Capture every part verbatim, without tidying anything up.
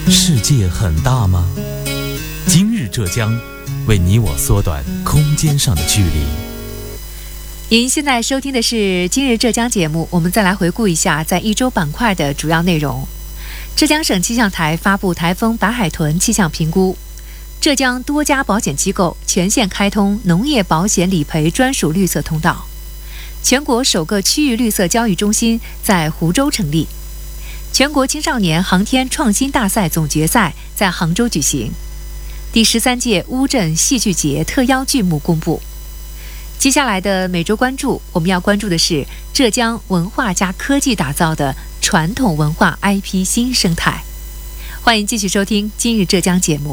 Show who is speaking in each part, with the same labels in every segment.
Speaker 1: 世界很大吗？今日浙江，为你我缩短空间上的距离。
Speaker 2: 您现在收听的是今日浙江节目，我们再来回顾一下在一周板块的主要内容。浙江省气象台发布台风白海豚气象评估，浙江多家保险机构全线开通农业保险理赔专属绿色通道，全国首个区域绿色教育中心在湖州成立，全国青少年航天创新大赛总决赛在杭州举行，第十三届乌镇戏剧节特邀剧目公布。接下来的每周关注，我们要关注的是浙江文化加科技打造的传统文化 I P 新生态。欢迎继续收听今日浙江节目。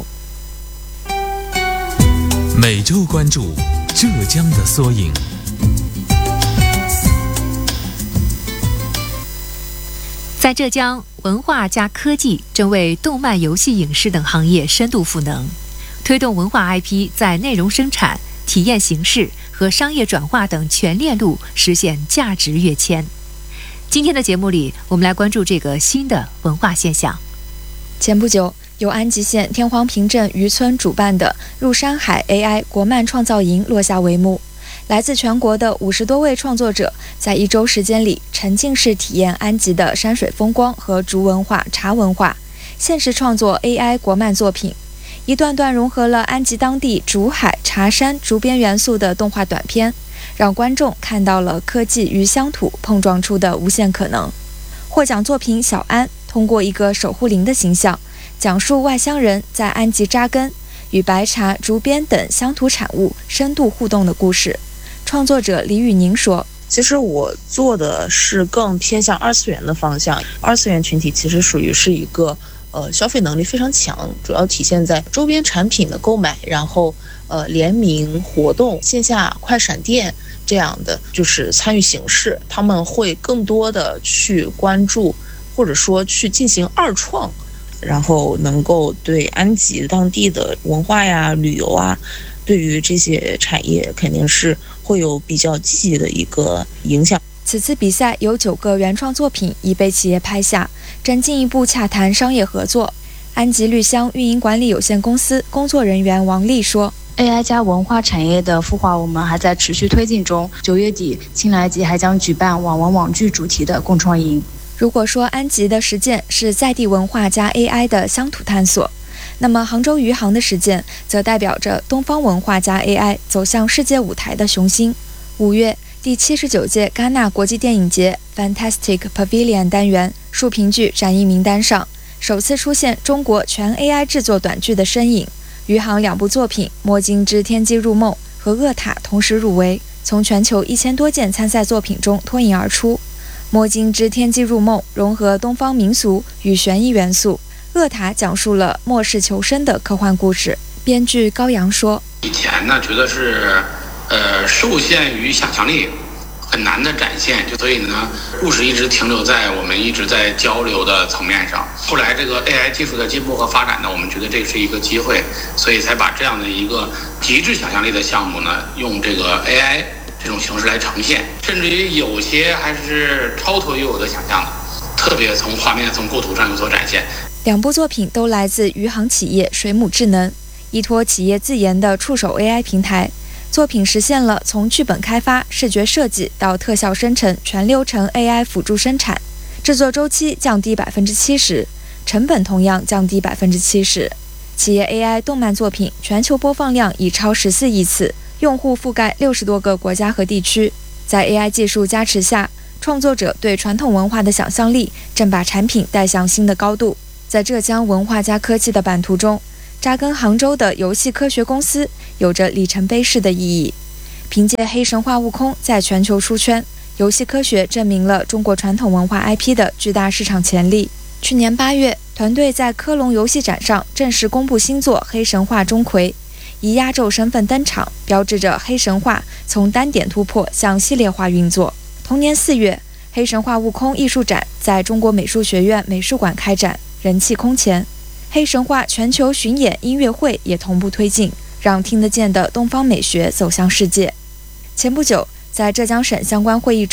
Speaker 1: 每周关注浙江的缩影。
Speaker 2: 在浙江，文化加科技正为动漫、游戏、影视等行业深度赋能，推动文化 I P 在内容生产、体验形式和商业转化等全链路实现价值跃迁。今天的节目里，我们来关注这个新的文化现象。
Speaker 3: 前不久，由安吉县天荒坪镇渔村主办的入山海 A I 国漫创造营落下帷幕。来自全国的五十多位创作者，在一周时间里沉浸式体验安吉的山水风光和竹文化、茶文化，现实创作 A I 国漫作品。一段段融合了安吉当地竹海、茶山、竹编元素的动画短片，让观众看到了科技与乡土碰撞出的无限可能。获奖作品小安通过一个守护灵的形象，讲述外乡人在安吉扎根，与白茶、竹编等乡土产物深度互动的故事。创作者李宇宁说，
Speaker 4: 其实我做的是更偏向二次元的方向，二次元群体其实属于是一个呃消费能力非常强，主要体现在周边产品的购买，然后呃联名活动、线下快闪店这样的就是参与形式，他们会更多的去关注或者说去进行二创，然后能够对安吉当地的文化呀、旅游啊，对于这些产业肯定是会有比较积极的一个影响。
Speaker 3: 此次比赛有九个原创作品已被企业拍下，正进一步洽谈商业合作。安吉绿乡运营管理有限公司工作人员王丽说，
Speaker 5: A I 加文化产业的孵化我们还在持续推进中，九月底青来吉还将举办网文网剧主题的共创营。
Speaker 3: 如果说安吉的实践是在地文化加 A I 的乡土探索，那么杭州余杭的实践则代表着东方文化加 A I 走向世界舞台的雄心。五月，第七十九届戛纳国际电影节 Fantastic Pavilion 单元竖屏剧展映名单上，首次出现中国全 A I 制作短剧的身影。余杭两部作品《摸金之天机入梦》和《恶塔》同时入围，从全球一千多件参赛作品中脱颖而出。《摸金之天机入梦》融合东方民俗与悬疑元素，《恶塔》讲述了末世求生的科幻故事。编剧高阳说，
Speaker 6: 以前呢觉得是呃受限于想象力，很难的展现，就所以呢故事一直停留在我们一直在交流的层面上。后来这个 A I 技术的进步和发展呢，我们觉得这是一个机会，所以才把这样的一个极致想象力的项目呢，用这个 A I 这种形式来呈现，甚至于有些还是超脱于我的想象的，特别从画面、从构图上有所展现。
Speaker 3: 两部作品都来自余杭企业水母智能，依托企业自研的触手 A I 平台。作品实现了从剧本开发、视觉设计到特效生成全流程 A I 辅助生产，制作周期降低百分之七十，成本同样降低百分之七十。企业 A I 动漫作品全球播放量已超十四亿次，用户覆盖六十多个国家和地区。在 A I 技术加持下，创作者对传统文化的想象力正把产品带向新的高度。在浙江文化加科技的版图中，扎根杭州的游戏科学公司有着里程碑式的意义。凭借黑神话悟空在全球出圈，游戏科学证明了中国传统文化 I P 的巨大市场潜力。去年八月，团队在科隆游戏展上正式公布新作《黑神话：钟馗》，以压轴身份登场，标志着黑神话从单点突破向系列化运作。同年四月，黑神话悟空艺术展在中国美术学院美术馆开展，人气空前。黑神话全球巡演音乐会也同步推进，让听得见的东方美学走向世界。前不久，在浙江省相关会议中，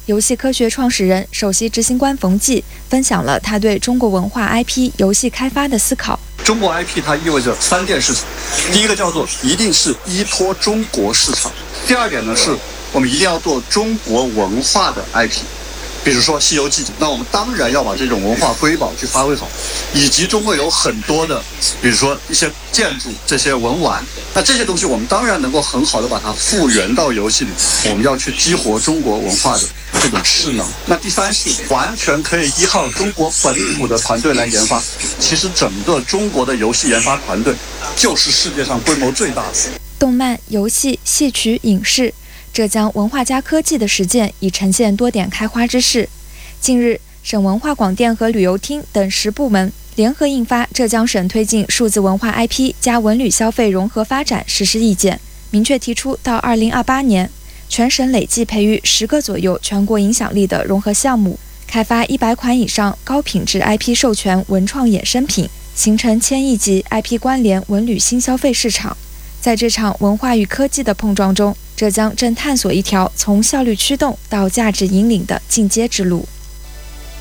Speaker 3: 游戏科学创始人、首席执行官冯骥分享了他对中国文化 I P 游戏开发的思考。
Speaker 7: 中国 I P 它意味着三件事情，第一个叫做一定是依托中国市场，第二点呢是我们一定要做中国文化的 I P， 比如说《西游记》，那我们当然要把这种文化瑰宝去发挥好，以及中国有很多的，比如说一些建筑、这些文玩，那这些东西我们当然能够很好的把它复原到游戏里，我们要去激活中国文化的这种势能。那第三是完全可以依靠中国本土的团队来研发，其实整个中国的游戏研发团队就是世界上规模最大的。
Speaker 3: 动漫、游戏、戏曲、影视，浙江文化加科技的实践已呈现多点开花之势。近日，省文化广电和旅游厅等十部门联合印发《浙江省推进数字文化 I P 加文旅消费融合发展实施意见》，明确提出到二零二八年，全省累计培育十个左右全国影响力的融合项目，开发一百款以上高品质 I P 授权文创衍生品，形成千亿级 I P 关联文旅新消费市场。在这场文化与科技的碰撞中，浙江正探索一条从效率驱动到价值引领的进阶之路。